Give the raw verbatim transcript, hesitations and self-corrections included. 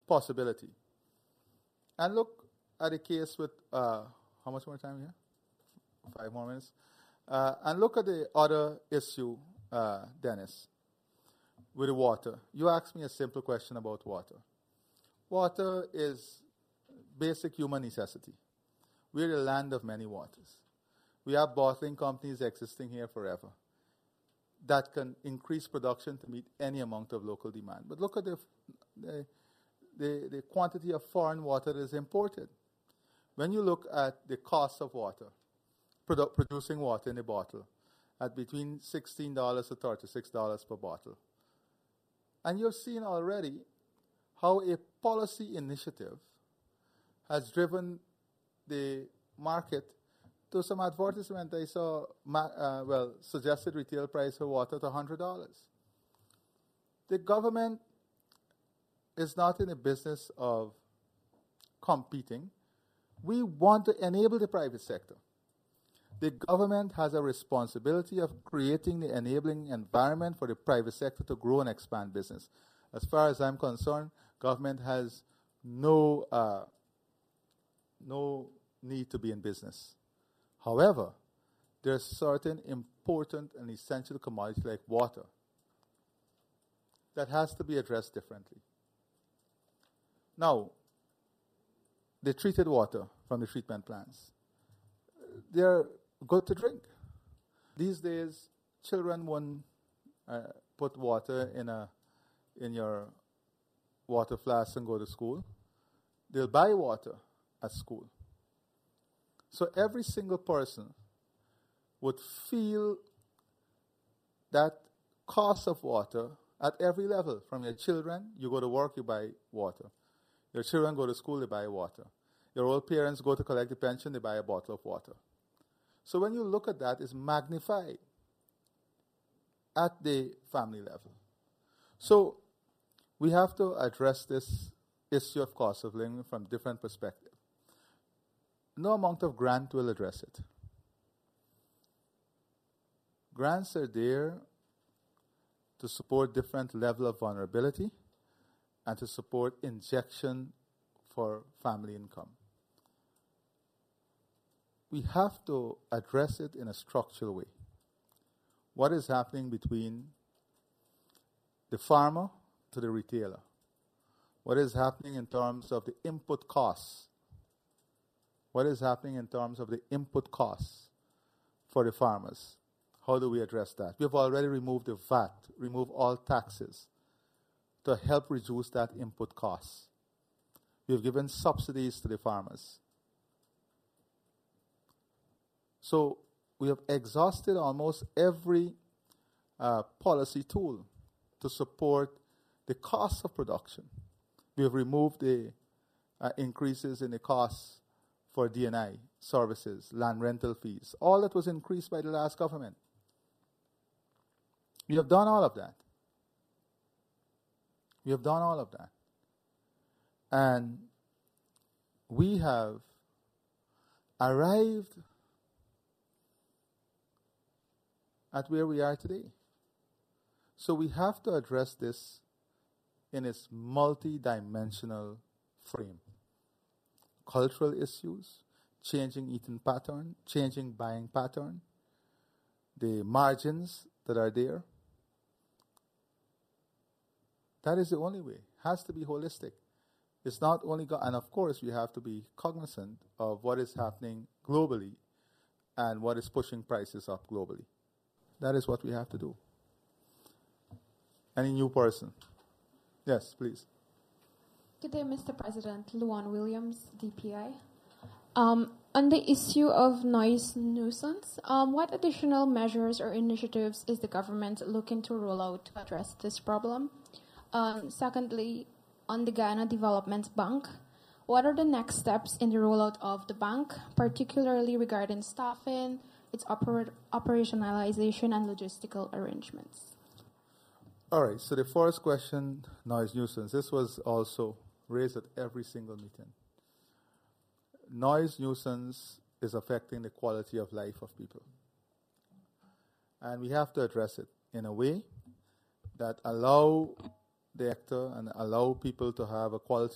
possibility. And look at the case with, uh, how much more time here? Five more minutes. Uh, and look at the other issue, uh, Dennis, with the water. You asked me a simple question about water. Water is basic human necessity. We're the land of many waters. We have bottling companies existing here forever that can increase production to meet any amount of local demand. But look at the, the, the, the quantity of foreign water that is imported. When you look at the cost of water, produ- producing water in a bottle, at between sixteen dollars to thirty-six dollars per bottle. And you've seen already how a policy initiative has driven the market to some advertisement I saw, uh, well, suggested retail price for water to one hundred dollars. The government is not in the business of competing. We want to enable the private sector. The government has a responsibility of creating the enabling environment for the private sector to grow and expand business. As far as I'm concerned, government has no uh, no need to be in business. However, there are certain important and essential commodities like water that has to be addressed differently. Now, the treated water from the treatment plants, they're good to drink. These days, children won't uh, put water in a in your water flask and go to school. They'll buy water at school. So every single person would feel that cost of water at every level. From your children, you go to work, you buy water. Your children go to school, they buy water. Your old parents go to collect the pension, they buy a bottle of water. So when you look at that, it's magnified at the family level. So we have to address this issue of cost of living from different perspectives. No amount of grant will address it. Grants are there to support different level of vulnerability and to support injection for family income. We have to address it in a structural way. What is happening between the farmer to the retailer? What is happening in terms of the input costs? What is happening in terms of the input costs for the farmers? How do we address that? We have already removed the V A T, removed all taxes to help reduce that input costs. We have given subsidies to the farmers. So we have exhausted almost every uh, policy tool to support the cost of production. We have removed the uh, increases in the costs for D and I services, land rental fees. All that was increased by the last government. We have done all of that. We have done all of that. And we have arrived at where we are today. So we have to address this in its multi-dimensional frame. Cultural issues, changing eating pattern, changing buying pattern, the margins that are there. That is the only way. It has to be holistic. It's not only, go- and of course we have to be cognizant of what is happening globally and what is pushing prices up globally. That is what we have to do. Any new person? Yes, please. Good day, Mister President. Luan Williams, D P I. Um, on the issue of noise nuisance, um, what additional measures or initiatives is the government looking to roll out to address this problem? Um, secondly, on the Guyana Development Bank, what are the next steps in the rollout of the bank, particularly regarding staffing, its oper- operationalization, and logistical arrangements? All right, so the first question, noise nuisance. This was also raised at every single meeting. Noise nuisance is affecting the quality of life of people. And we have to address it in a way that allow the actor and allow people to have a quality